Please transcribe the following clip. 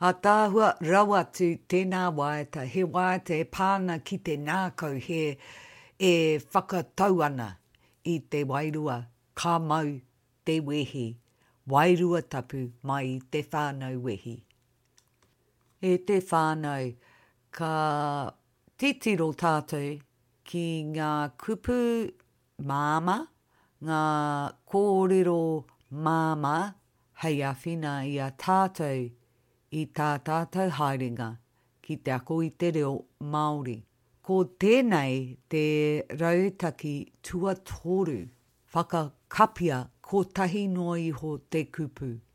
A tāhua rawatu tēnā waeta, he waeta e pāna ki te nākau he e whakatau ana i te wairua, ka mau te wehi, wairua tapu mai i te whānau wehi. E te whānau, ka titiro tātou ki ngā kupu māma, ngā kōrero māma, hei awhina i a tātou i tā tātou haerenga ki te ako i te reo Māori. Ko tēnei te rautaki tuatoru, whakakapia ko tahi noa iho te kupu.